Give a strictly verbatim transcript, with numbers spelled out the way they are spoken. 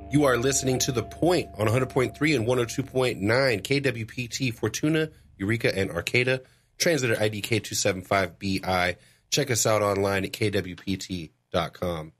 You are listening to The Point on one hundred point three and one oh two point nine K W P T Fortuna, Eureka, and Arcata. Translator I D K two seven five B I. Check us out online at K W P T dot com.